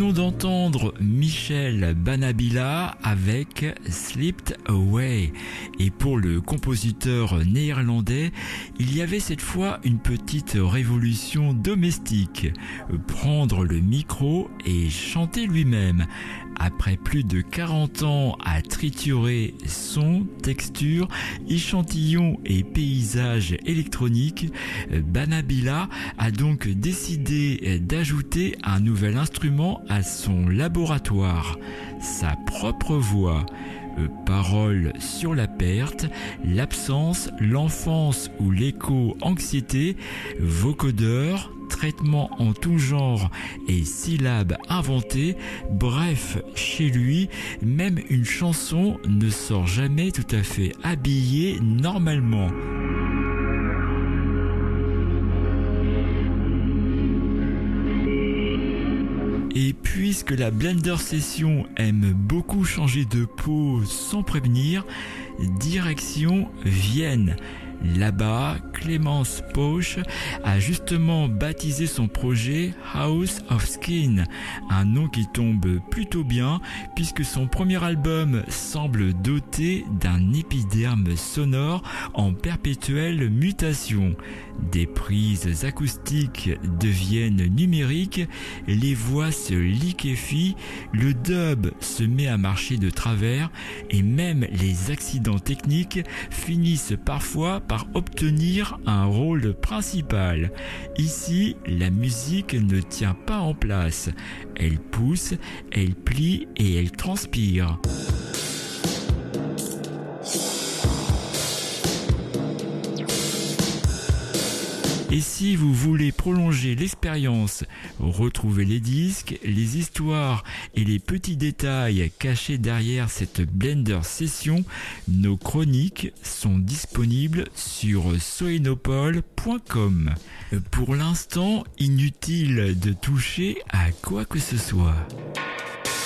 venons d'entendre Michel Banabila avec Slipped Away. Et pour le compositeur néerlandais, il y avait cette fois une petite révolution domestique. Prendre le micro et chanter lui-même. Après plus de 40 ans à triturer son, texture, échantillons et paysages électroniques, Banabila a donc décidé d'ajouter un nouvel instrument à son laboratoire, sa propre voix. Paroles sur la perte, l'absence, l'enfance ou l'éco-anxiété, vocodeurs, traitements en tout genre et syllabes inventées, bref, chez lui, même une chanson ne sort jamais tout à fait habillée normalement. Et puisque la Blender Session aime beaucoup changer de peau sans prévenir, direction Vienne. Là-bas, Clémence Poche a justement baptisé son projet House of Skin, un nom qui tombe plutôt bien puisque son premier album semble doté d'un épiderme sonore en perpétuelle mutation. Des prises acoustiques deviennent numériques, les voix se liquéfient, le dub se met à marcher de travers et même les accidents techniques finissent parfois par obtenir un rôle principal. Ici, la musique ne tient pas en place. Elle pousse, elle plie et elle transpire. Et si vous voulez prolonger l'expérience, retrouver les disques, les histoires et les petits détails cachés derrière cette Blender Session, nos chroniques sont disponibles sur soenopole.com. Pour l'instant, inutile de toucher à quoi que ce soit.